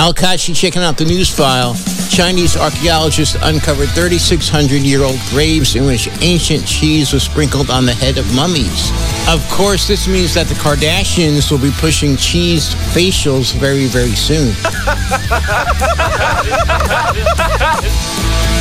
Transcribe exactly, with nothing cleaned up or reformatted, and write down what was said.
Al Kashi checking out the news file. Chinese archaeologists uncovered thirty-six hundred year old graves in which ancient cheese was sprinkled on the head of mummies. Of course, this means that the Kardashians will be pushing cheese facials very, very soon.